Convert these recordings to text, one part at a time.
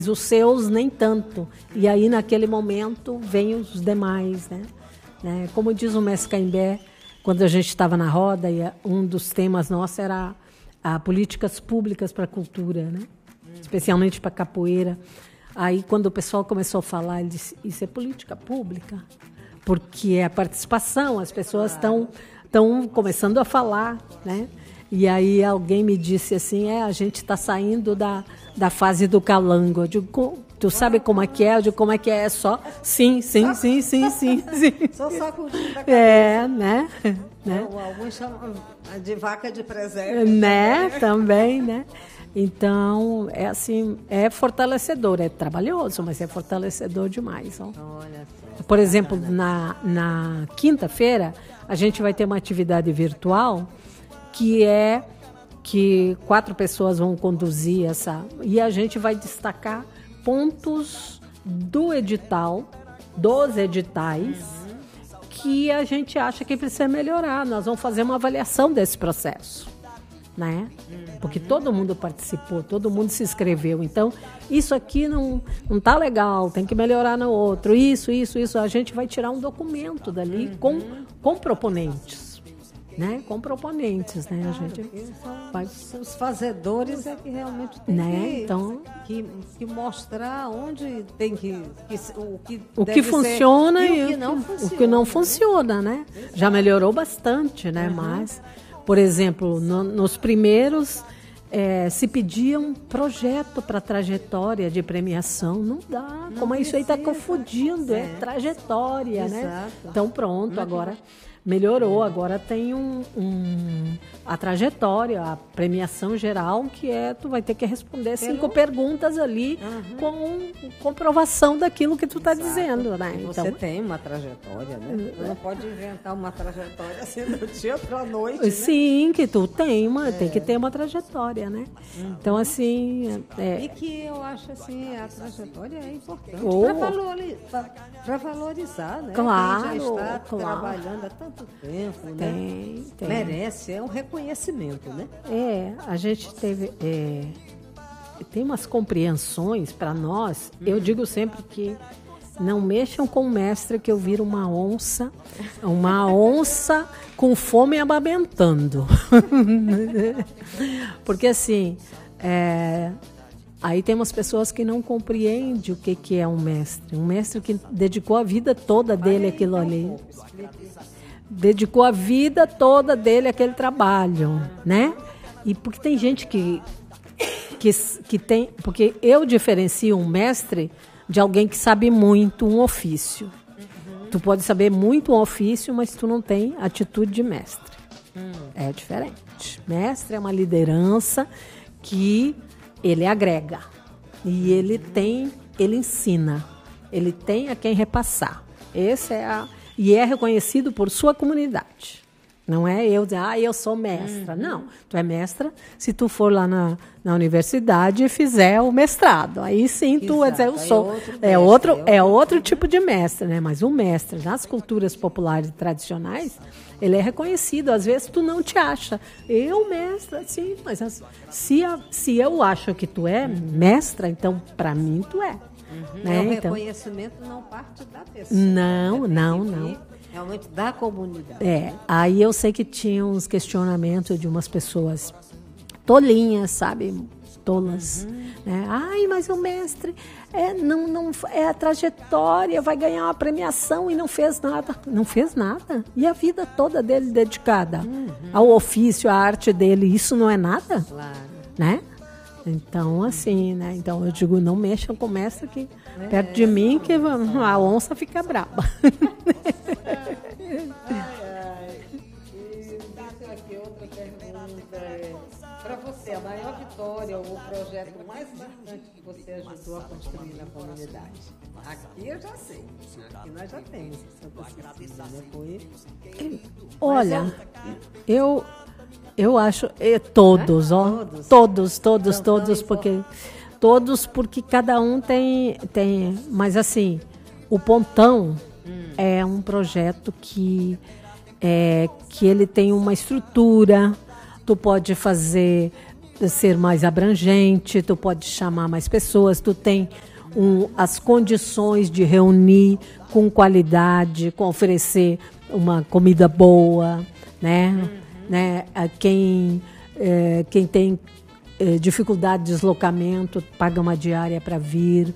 os seus nem tanto. E aí, naquele momento, vem os demais, né? Como diz o mestre Caimbé, quando a gente estava na roda, e um dos temas nossos era políticas públicas para a cultura, né? Especialmente para a capoeira. Aí, quando o pessoal começou a falar, ele disse, isso é política pública? Porque é a participação, as pessoas estão começando a falar, né? E aí alguém me disse assim, a gente está saindo da fase do calango. Eu digo, tu sabe como é que é? Eu digo, como é que é? É só sim. Só curtindo a cabeça. Né? Alguns chamam de vaca de presépio. Né? Também, né? Então, é assim, é fortalecedor, é trabalhoso, mas é fortalecedor demais. Ó. Olha só. Por exemplo, na quinta-feira, a gente vai ter uma atividade virtual que 4 pessoas vão conduzir essa, e a gente vai destacar pontos dos editais, que a gente acha que precisa melhorar. Nós vamos fazer uma avaliação desse processo, né? Porque todo mundo participou, todo mundo se inscreveu. Então, isso aqui não está legal, tem que melhorar no outro. Isso. A gente vai tirar um documento dali com proponentes. Né? Com proponentes, né? A gente vai... Os fazedores é que realmente tem que mostrar onde tem o que funciona e o que não funciona, né? Já melhorou bastante, né? Mas, por exemplo, nos primeiros se pedia um projeto para trajetória de premiação, não dá. Como isso aí está confundindo, é trajetória, né? Então pronto, agora melhorou, agora tem a trajetória, a premiação geral, que tu vai ter que responder 5 perguntas ali com comprovação daquilo que tu está dizendo, né? Então, você tem uma trajetória, né? Você não pode inventar uma trajetória assim do dia para a noite, né? Sim, que tu tem que ter uma trajetória, né? Então, assim... E que eu acho, assim, a trajetória é importante para valorizar, né? Claro, quem já está trabalhando há tanto tempo, né? Tem. Merece, é um reconhecimento, né? A gente teve... tem umas compreensões para nós. Eu digo sempre que não mexam com o mestre, que eu viro uma onça com fome amamentando. Porque assim, aí tem umas pessoas que não compreendem o que é um mestre que dedicou a vida toda dele àquilo ali. Dedicou a vida toda dele àquele trabalho, né? E porque tem gente que tem... Porque eu diferencio um mestre de alguém que sabe muito um ofício. Tu pode saber muito um ofício, mas tu não tem atitude de mestre. É diferente. Mestre é uma liderança que ele agrega. E ele ensina. Ele tem a quem repassar. E é reconhecido por sua comunidade. Não é eu dizer, eu sou mestra. Não, tu é mestra se tu for lá na universidade e fizer o mestrado. Aí sim tu vai dizer, eu sou. É outro tipo de mestre, né? Mas o mestre, nas culturas populares e tradicionais, ele é reconhecido. Às vezes tu não te acha. Eu, mestra, sim, mas se eu acho que tu é mestra, então para mim tu é. Né? O reconhecimento não parte da pessoa. Não. Realmente da comunidade. Aí eu sei que tinha uns questionamentos de umas pessoas tolinhas, sabe? Tolas. Né? Mas o mestre não é a trajetória, vai ganhar uma premiação e não fez nada. Não fez nada. E a vida toda dele dedicada ao ofício, à arte dele, isso não é nada? Claro. Né? Então, assim, né? Então, eu digo, não mexam com o mestre aqui perto de mim, que a onça fica braba. E deixa aqui outra pergunta. Para você, a maior vitória ou o projeto mais importante que você ajudou a construir na comunidade? Aqui eu já sei. Aqui nós já temos. Olha, eu acho todos, porque cada um tem, mas assim, o Pontão é um projeto que ele tem uma estrutura, tu pode fazer ser mais abrangente, tu pode chamar mais pessoas, tu tem as condições de reunir com qualidade, com oferecer uma comida boa, né? Né? Quem tem dificuldade de deslocamento, paga uma diária para vir,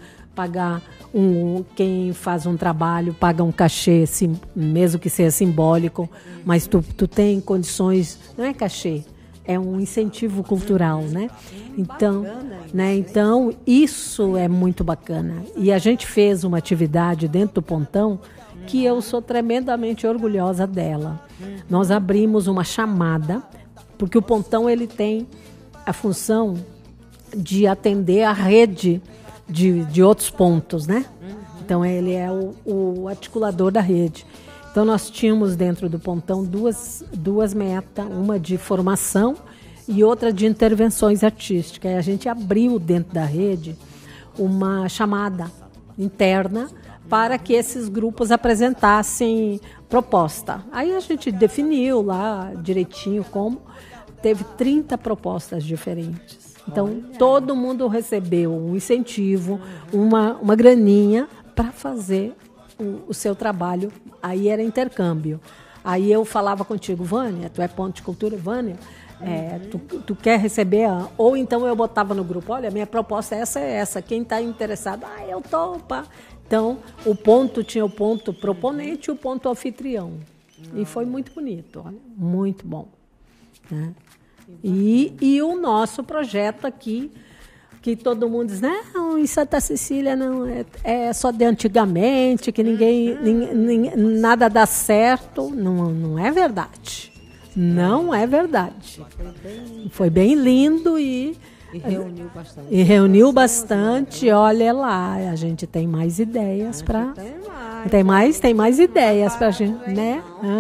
quem faz um trabalho paga um cachê, mesmo que seja simbólico, mas tu tem condições, não é cachê, é um incentivo cultural, né? Então, isso é muito bacana. E a gente fez uma atividade dentro do Pontão que eu sou tremendamente orgulhosa dela. Nós abrimos uma chamada, porque o Pontão ele tem a função de atender a rede de outros pontos, né? Então, ele é o articulador da rede. Então, nós tínhamos dentro do Pontão duas metas, uma de formação e outra de intervenções artísticas. E a gente abriu dentro da rede uma chamada interna para que esses grupos apresentassem proposta. Aí a gente definiu lá direitinho como. Teve 30 propostas diferentes. Então, todo mundo recebeu um incentivo, uma graninha para fazer o seu trabalho. Aí era intercâmbio. Aí eu falava contigo, Vânia, tu é ponto de cultura, Vânia, tu quer receber? Ou então eu botava no grupo, olha, minha proposta é essa. Quem está interessado, eu topo. Então, tinha o ponto proponente e o ponto anfitrião. E foi muito bonito, olha, muito bom. Né? E o nosso projeto aqui, que todo mundo diz, não, em Santa Cecília não, é só de antigamente, que nada dá certo. Não é verdade. Não é verdade. Foi bem lindo e reuniu bastante. Olha lá, a gente tem mais ideias para... Tem mais ideias para a gente, né?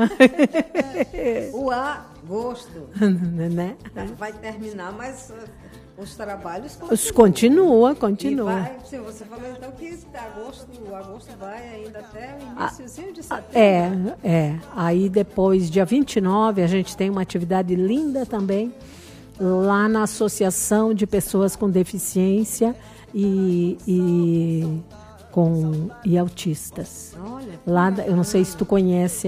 O agosto né? vai terminar, mas os trabalhos continuam. Se você falou então que agosto vai ainda até o iníciozinho de setembro. Aí depois, dia 29, a gente tem uma atividade linda também, lá na Associação de Pessoas com Deficiência e autistas. Olha, lá, eu não sei se tu conhece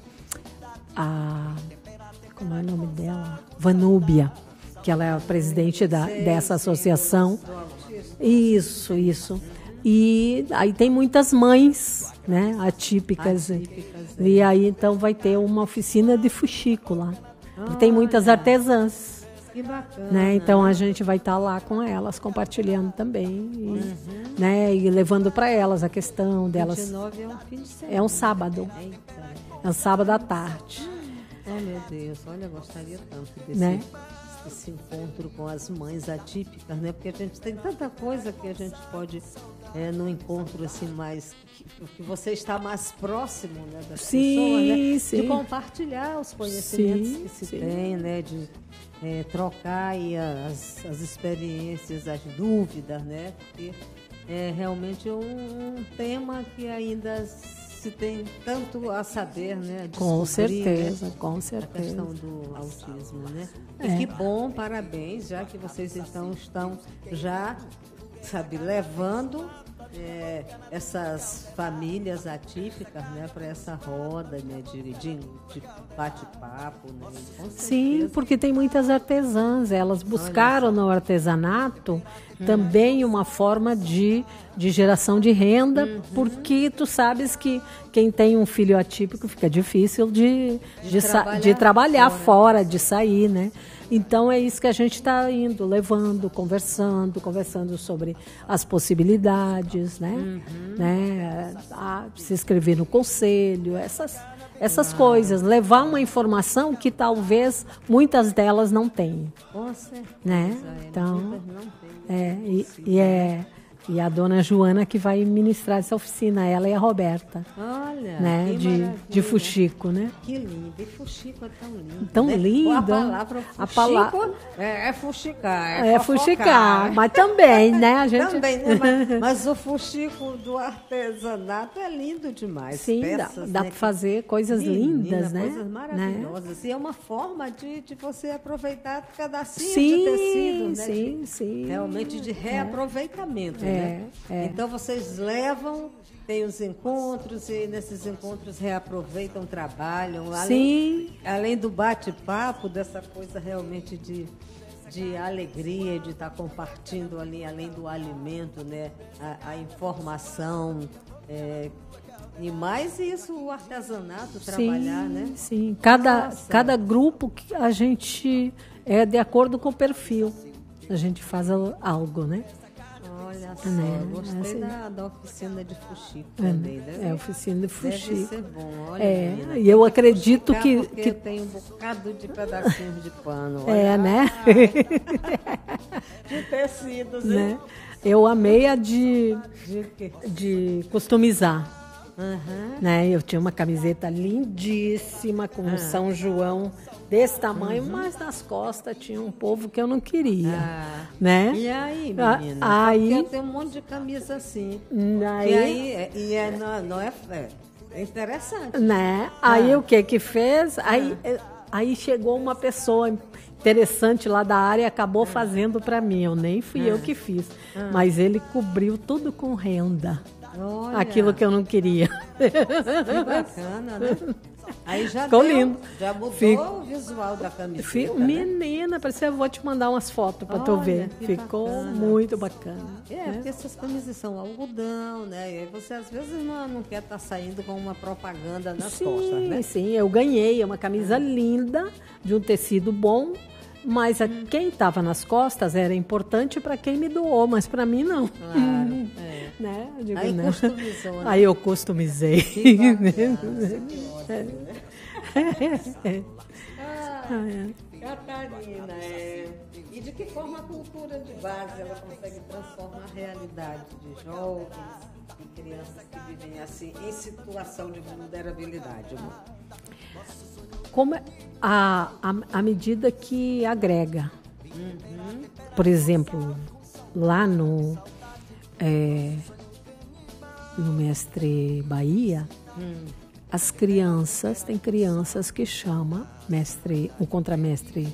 como é o nome dela? Vanúbia, que ela é a presidente dessa associação. Isso. E aí tem muitas mães, né, atípicas. E aí então vai ter uma oficina de fuxico lá. Tem muitas artesãs. Que bacana. Né? Então a gente vai estar lá com elas, compartilhando também. Né? E levando para elas a questão delas. 29 é um fim de semana. É um sábado. Eita. É um sábado à tarde. Oh, meu Deus, olha, eu gostaria tanto desse encontro com as mães atípicas, né? Porque a gente tem tanta coisa que a gente pode, no encontro assim mais, que você está mais próximo, né, das pessoas, né? Sim. De compartilhar os conhecimentos que se tem, né? De trocar aí as experiências, as dúvidas, né? Porque é realmente um tema que ainda se tem tanto a saber, né? Com certeza. A questão do autismo, né? E que bom, parabéns, já que vocês então estão já, levando essas famílias atípicas, né, para essa roda, né, de bate-papo, né? Sim, porque tem muitas artesãs, elas buscaram no artesanato também uma forma de geração de renda, porque tu sabes que quem tem um filho atípico fica difícil de trabalhar fora, de sair, né? Então é isso que a gente está indo, levando, conversando sobre as possibilidades, né? Se inscrever no conselho, essas coisas, levar uma informação que talvez muitas delas não tenham. Com certeza. Né? Então, E a dona Joana que vai ministrar essa oficina, ela e a Roberta. Olha, né? que de maravilha. fuxico, né? Que lindo. E fuxico é tão lindo. Tão né? lindo. A palavra fuxico é fuxicar. É fuxicar, mas também, né? A gente... Também, né? Mas o fuxico do artesanato é lindo demais. Sim, peças, dá né, para fazer coisas menina, lindas, né? Coisas maravilhosas. Né? E é uma forma de você aproveitar pedacinhos Sim, de tecido, né? sim. Realmente de reaproveitamento, né? Então vocês levam, tem os encontros e nesses encontros reaproveitam, trabalham. Além do bate-papo, dessa coisa realmente de alegria, de estar compartilhando ali, além do alimento, né? A informação. E mais isso, o artesanato, trabalhar, né? Sim, cada grupo que a gente é de acordo com o perfil. A gente faz algo, né? Olha só, gostei da oficina de fuxico também. Oficina de fuxico. Deve ser bom, olha, menina, e eu acredito que tem um bocado de pedacinhos de pano. Olha, né? De tecidos, né? Eu amei a de customizar. Uhum. Né? Eu tinha uma camiseta lindíssima com um São João desse tamanho, mas nas costas tinha um povo que eu não queria, né? E aí, menina? Porque eu tenho um monte de camisa assim. Não é interessante. Né? Aí o que fez? Aí chegou uma pessoa interessante lá da área e acabou fazendo para mim. Eu nem fui eu que fiz, mas ele cobriu tudo com renda. Olha. Aquilo que eu não queria. Que bacana, né? Aí ficou lindo. Já mudou o visual da camiseta, menina, parecia, eu vou te mandar umas fotos para tu ver. Ficou bacana. Muito bacana. Porque essas camisas são algodão, né? E aí você às vezes não quer estar saindo com uma propaganda nas costas, né? Sim, eu ganhei uma camisa linda, de um tecido bom, mas quem estava nas costas era importante para quem me doou, mas para mim não. Claro, né? Eu digo, aí não. customizou, né? Aí eu customizei. Catarina, e de que forma a cultura de base ela consegue transformar a realidade de jovens e crianças que vivem assim em situação de vulnerabilidade? Como à medida que agrega. Por exemplo, lá no Mestre Bahia, as crianças, tem crianças que chamam o contramestre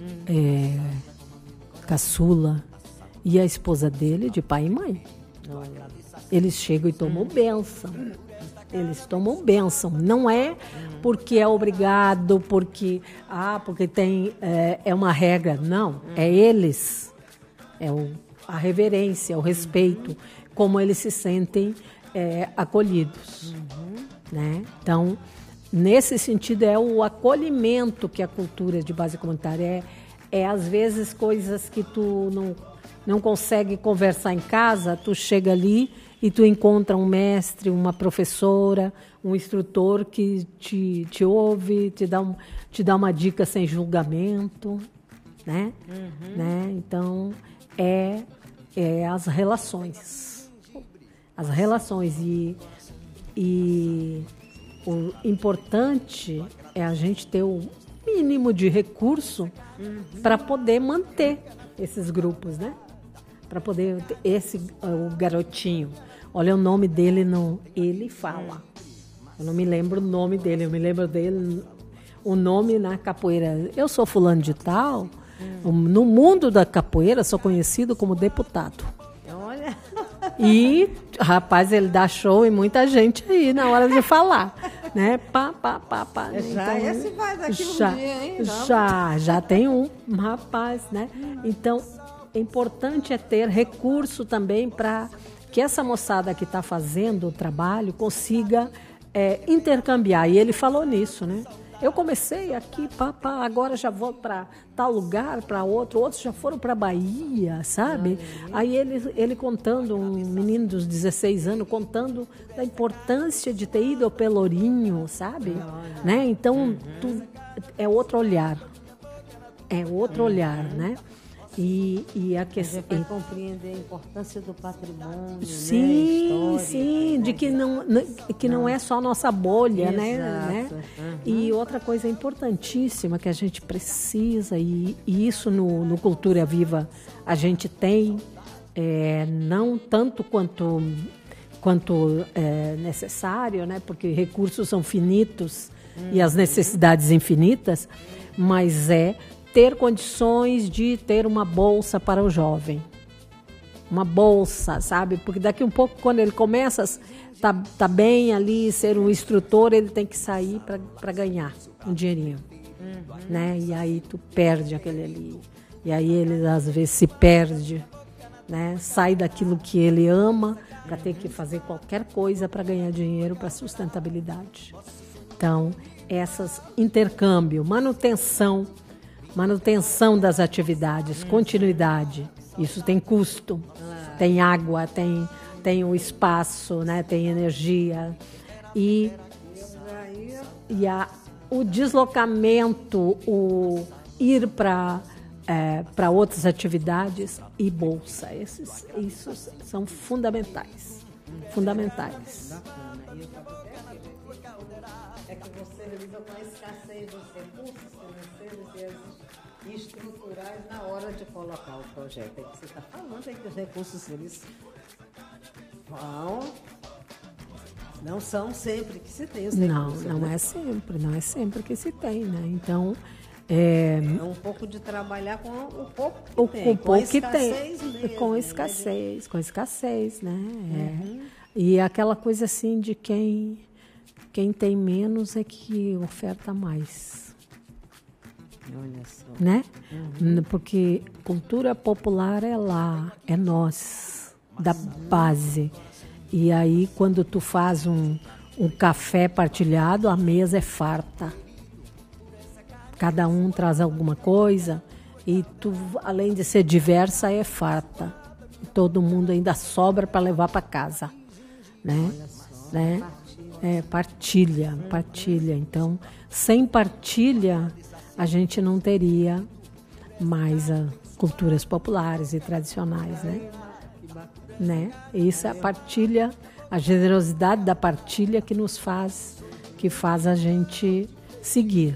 caçula e a esposa dele de pai e mãe. Eles chegam e tomam bênção. Eles tomam bênção. Não é porque é obrigado, porque tem é uma regra. Não, é eles. A reverência, o respeito, como eles se sentem acolhidos. Né? Então, nesse sentido, é o acolhimento que a cultura de base comunitária às vezes coisas que tu não consegue conversar em casa, tu chega ali e tu encontra um mestre, uma professora, um instrutor que te ouve, te dá uma dica sem julgamento, né? Né? Então, as relações. As relações. E o importante é a gente ter o mínimo de recurso para poder manter esses grupos, né? Para poder o garotinho. Olha o nome dele, ele fala. Eu não me lembro o nome dele, eu me lembro dele, o nome na capoeira. Eu sou fulano de tal, no mundo da capoeira sou conhecido como deputado. Olha. E, rapaz, ele dá show em muita gente aí na hora de falar, né? Pá. Já então, esse vai daqui um dia, hein? Já tem um rapaz, né? Então, importante é ter recurso também para que essa moçada que está fazendo o trabalho consiga intercambiar. E ele falou nisso, né? Eu comecei aqui, agora já vou para tal lugar, para outros já foram para Bahia, sabe? Aí ele contando, um menino dos 16 anos, contando da importância de ter ido ao Pelourinho, sabe? Né? Então, é outro olhar. É outro olhar, né? E a questão vai compreender a importância do patrimônio, sim, né? Sim, de que não é só a nossa bolha, né? Uhum. E outra coisa importantíssima que a gente precisa, e isso no Cultura Viva a gente tem, não tanto quanto é necessário, né? Porque recursos são finitos e as necessidades infinitas, mas ter condições de ter uma bolsa para o jovem. Uma bolsa, sabe? Porque daqui um pouco, quando ele começa tá bem ali, ser um instrutor, ele tem que sair para ganhar um dinheirinho. Né? E aí tu perde aquele ali. E aí ele, às vezes, se perde, né? Sai daquilo que ele ama para ter que fazer qualquer coisa para ganhar dinheiro para sustentabilidade. Então, essas intercâmbio, manutenção das atividades, continuidade, isso tem custo, tem água, tem o espaço, né? Tem energia e o deslocamento, o ir para outras atividades e bolsa, isso são fundamentais. É que você lida com a escassez dos recursos financeiros e estruturais na hora de colocar o projeto. É que você está falando aí que os recursos eles não são sempre que se tem os recursos. Não é sempre que se tem, né? Então é um pouco de trabalhar com o pouco que tem, com a escassez mesmo, com escassez, né? E aquela coisa assim de quem tem menos é que oferta mais. Olha só. Né? Porque cultura popular é lá, é nós, da base. E aí, quando tu faz um café partilhado, a mesa é farta. Cada um traz alguma coisa e tu, além de ser diversa, é farta. Todo mundo ainda sobra para levar para casa. Né? Né? Partilha. Então, sem partilha, a gente não teria mais culturas populares e tradicionais, né? Isso é a partilha, a generosidade da partilha que faz a gente seguir.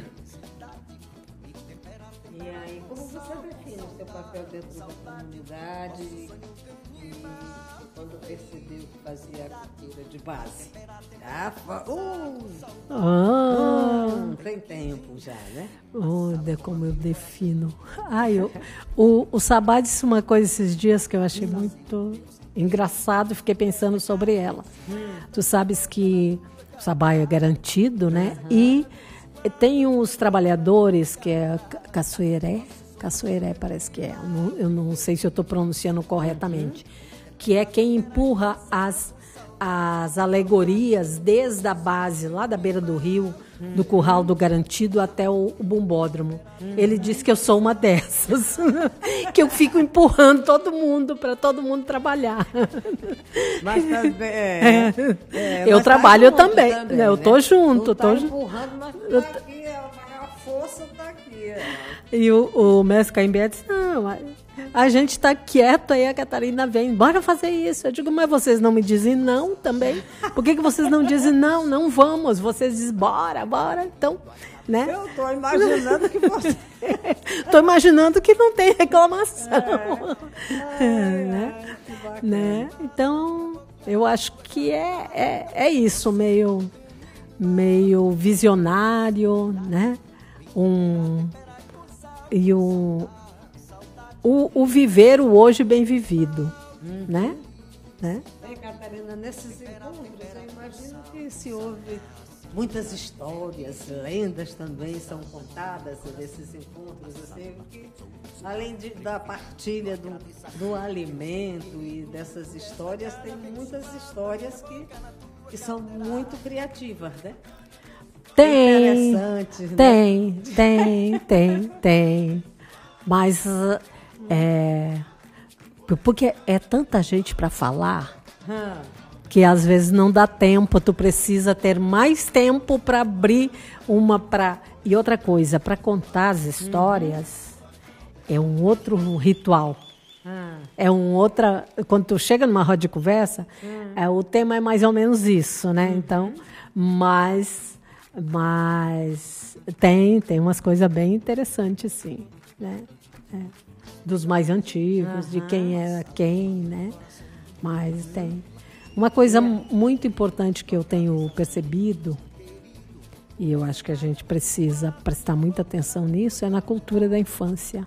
E aí, como você define o seu papel dentro da comunidade e quando percebeu que fazia a cultura de base? Não tem tempo já, né? Como eu defino. O Sabá disse uma coisa esses dias que eu achei muito engraçado, fiquei pensando sobre ela. Tu sabes que o Sabá é garantido, né? E tem os trabalhadores que é Caçoeiré parece que é. Eu não sei se eu estou pronunciando corretamente. Que é quem empurra as alegorias desde a base, lá da beira do rio, do Curral do Garantido até o Bumbódromo. Ele disse que eu sou uma dessas, que eu fico empurrando todo mundo, para todo mundo trabalhar. Mas também eu trabalho também. Né? Eu tô junto. Tô empurrando, mas tá aqui, a força está aqui. E o mestre Caimbé disse, não, a gente está quieto, aí a Catarina vem, bora fazer isso. Eu digo, mas vocês não me dizem não também? Por que vocês não dizem não? Não vamos. Vocês dizem, bora. Então, né? Eu estou imaginando que você... Estou imaginando que não tem reclamação. Né? Então, eu acho que é isso, meio visionário, né? O viver o hoje bem vivido, né? Catarina, nesses encontros, eu imagino que se houve muitas histórias, lendas também são contadas nesses encontros, assim, porque além da partilha do alimento e dessas histórias, tem muitas histórias que são muito criativas, né? Interessantes, tem. Mas porque é tanta gente para falar que às vezes não dá tempo. Tu precisa ter mais tempo para abrir e outra coisa, para contar as histórias, é um outro ritual. É um outra. Quando tu chega numa roda de conversa, o tema é mais ou menos isso, né? Então, mas tem umas coisas bem interessantes, sim, né? Dos mais antigos, de quem era quem, né? Mas tem. Uma coisa muito importante que eu tenho percebido, e eu acho que a gente precisa prestar muita atenção nisso, é na cultura da infância.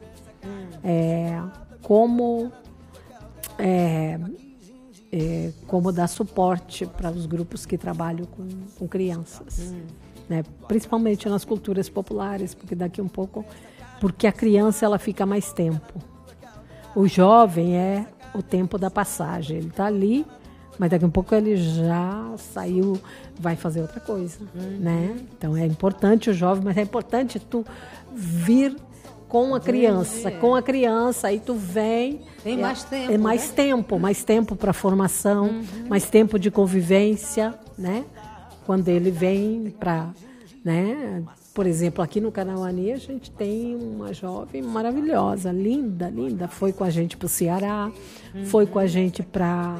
Como dar suporte para os grupos que trabalham com crianças, né? Principalmente nas culturas populares, porque daqui um pouco, porque a criança ela fica mais tempo. O jovem é o tempo da passagem, ele está ali, mas daqui a pouco ele já saiu, vai fazer outra coisa, né? Então é importante o jovem, mas é importante tu vir com a criança, aí tu vem. Tem mais tempo. É mais tempo, mais tempo para formação, mais tempo de convivência, né? Quando ele vem para, né? Por exemplo, aqui no Canauani a gente tem uma jovem maravilhosa, linda, linda. Foi com a gente para o Ceará, foi com a gente para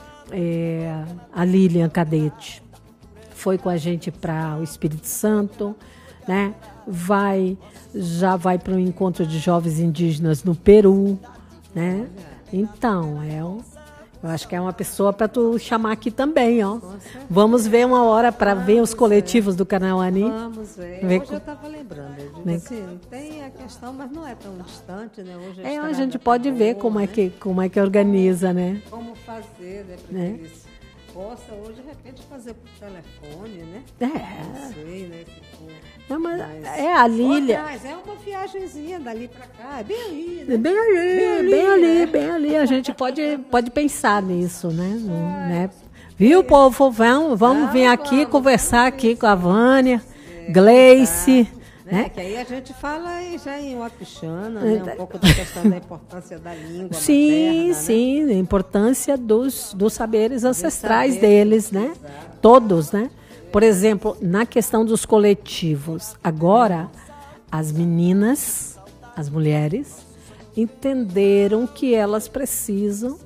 a Lilian Cadete, foi com a gente para o Espírito Santo, né? Já vai para um encontro de jovens indígenas no Peru, né? Então, eu acho que é uma pessoa para tu chamar aqui também, ó. Vamos ver uma hora para ver os coletivos do Canauani. Vamos ver. Hoje eu estava lembrando, eu digo assim, tem a questão, mas não é tão distante, né? Hoje a gente pode ver como é que organiza, né? Como fazer, né? Para que eles possam hoje, de repente, fazer por telefone, né? Não sei, né? Não, mas a Lília. É uma viagenzinha dali para cá, é bem ali, né? Bem ali. A gente pode pensar nisso, né? Viu, povo? Vamos vir aqui conversar aqui com a Vânia, Gleice. Né? Que aí a gente fala já em Wapichana, né? Um pouco da questão da importância da língua materna, a importância dos saberes ancestrais deles, né? Exato. Todos, né? Por exemplo, na questão dos coletivos, agora as meninas, as mulheres, entenderam que elas precisam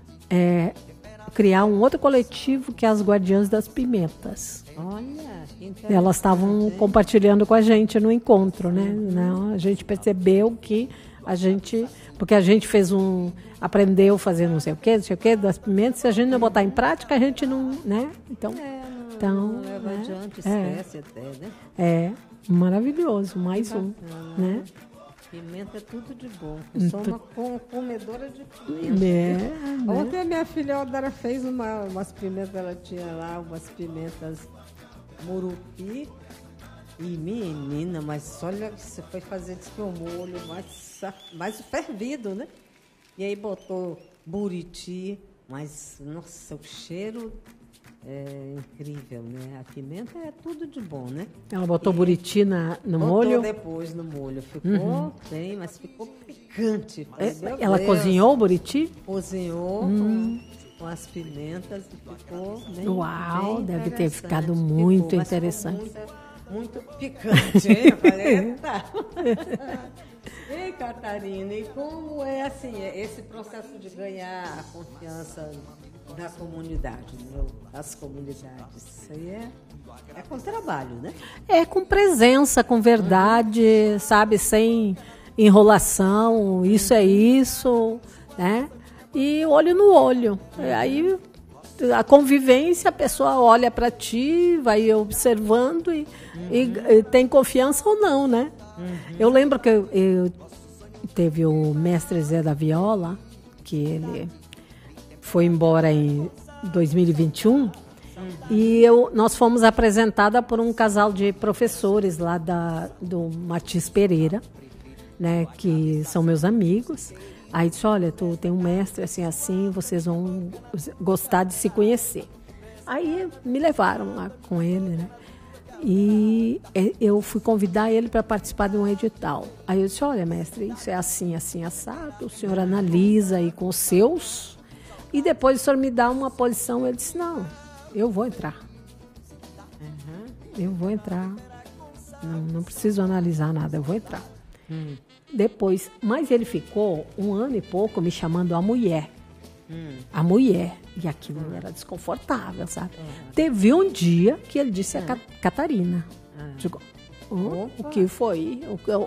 criar um outro coletivo que é as Guardiãs das Pimentas. Olha, que interessante. Elas estavam compartilhando com a gente no encontro, né? Não, a gente percebeu que porque a gente aprendeu a fazer não sei o quê, das pimentas, se a gente não botar em prática, a gente não, né? Então, não leva adiante, esquece até, né? Maravilhoso, mais um, né? Pimenta é tudo de bom. Eu sou uma comedora de pimenta. Ontem a minha filha Odara fez umas pimentas, ela tinha lá umas pimentas murupi. E menina, mas olha, você foi fazer disse que o molho mais fervido, né? E aí botou buriti, mas nossa, o cheiro é incrível, né? A pimenta é tudo de bom, né? Ela botou buriti no molho? Botou depois no molho. Ficou bem, mas ficou picante. Ela cozinhou o buriti? Cozinhou com as pimentas e ficou bem. Uau, deve ter ficado muito interessante. Muito picante, hein? Eu falei, eita. Ei, Catarina, e como é assim, esse processo de ganhar a confiança da comunidade, das comunidades? Isso aí é com trabalho, né? É com presença, com verdade, sabe? Sem enrolação, isso é isso, né? E olho no olho. Aí a convivência, a pessoa olha para ti, vai observando e tem confiança ou não, né? Eu lembro que eu teve o mestre Zé da Viola, que ele foi embora em 2021, e nós fomos apresentada por um casal de professores lá do Matiz Pereira, né, que são meus amigos. Aí disse, olha, tu tem um mestre assim, vocês vão gostar de se conhecer. Aí me levaram lá com ele, né? E eu fui convidar ele para participar de um edital. Aí eu disse, olha, mestre, isso é assim, assado, o senhor analisa aí com os seus e depois o senhor me dá uma posição. Ele disse, não, eu vou entrar. Eu vou entrar. Não preciso analisar nada, eu vou entrar. Depois, mas ele ficou 1 ano e pouco me chamando a mulher. A mulher. E aquilo era desconfortável, sabe? Teve um dia que ele disse a Catarina. Digo, o que foi?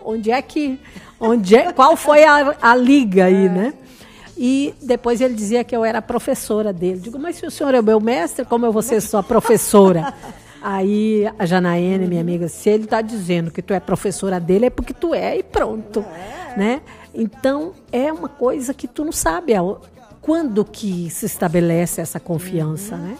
Qual foi a liga aí, né? E depois ele dizia que eu era professora dele. Digo, mas se o senhor é o meu mestre, como eu vou ser sua professora? Aí a Janaína, minha amiga, se ele está dizendo que tu é professora dele, é porque tu é e pronto, né? Então, é uma coisa que tu não sabe quando que se estabelece essa confiança, né?